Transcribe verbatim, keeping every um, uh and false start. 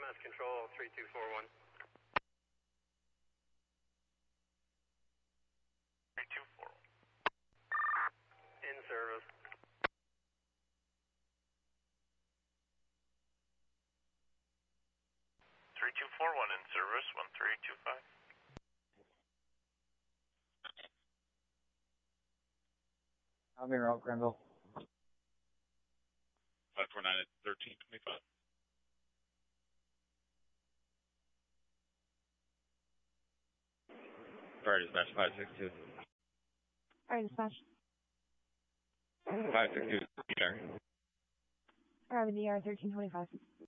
Mass Control, three two four one. three two four one. In service. three two four one in service, one three two five. I'll be Route Grenville. five four nine at thirteen twenty-five. Fire dispatch five six two. Fire dispatch. five six two, D R. Robin D R thirteen twenty-five.